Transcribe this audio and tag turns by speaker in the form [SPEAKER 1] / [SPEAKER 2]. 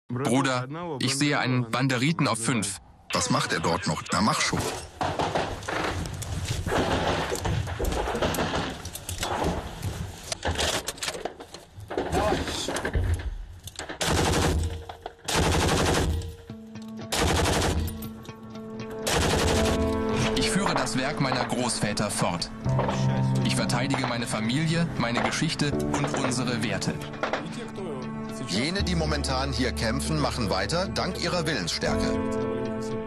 [SPEAKER 1] Bruder, ich sehe einen Banderiten auf 5.
[SPEAKER 2] Was macht er dort noch? Na, mach schon.
[SPEAKER 1] Ich führe das Werk meiner Großväter fort. Ich verteidige meine Familie, meine Geschichte und unsere Werte.
[SPEAKER 2] Jene, die momentan hier kämpfen, machen weiter dank ihrer Willensstärke.